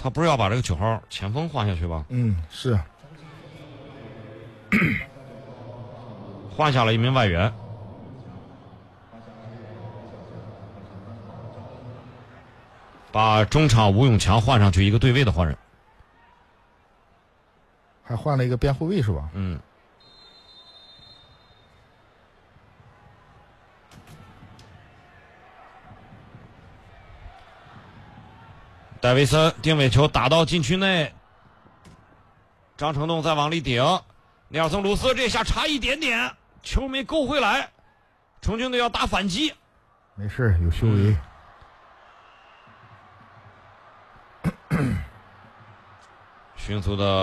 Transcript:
他不是要把这个9号前锋换下去吧？ 是换下了一名外援，把中场吴永强换上去一个对位的换人。 还换了一个边后卫是吧？ 戴维森定位球打到禁区内，张成栋再往里顶，尼尔森鲁斯这下差一点点，球没勾回来，重庆队要打反击。 没事，有修为。 迅速的